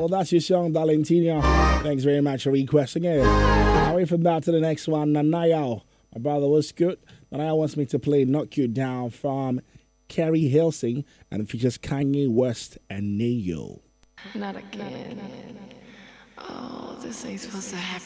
Well, that's your song, Valentina. Thanks very much for requesting it. Away from that to the next one, Nanayao. My brother was good. Nanayao wants me to play Knock You Down from Carrie Helsing, and it features Kanye West and Neo. Not again. Oh, this ain't supposed to happen